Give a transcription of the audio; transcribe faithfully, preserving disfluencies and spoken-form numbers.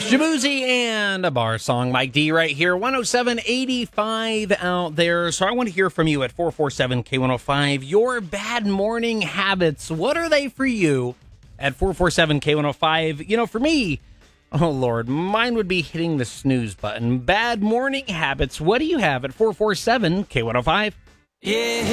Jamuzi and a bar song. Mike D right here, one oh seven eighty-five out there. So I want to hear from you at four four seven K one oh five. Your bad morning habits, what are they for you at four four seven K one oh five? You know, for me, oh Lord, mine would be hitting the snooze button. Bad morning habits, what do you have at four four seven K one oh five? Yeah.